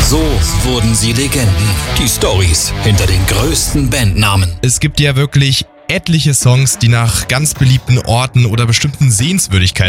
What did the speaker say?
So wurden sie Legenden. Die Storys hinter den größten Bandnamen. Es gibt ja wirklich etliche Songs, die nach ganz beliebten Orten oder bestimmten Sehenswürdigkeiten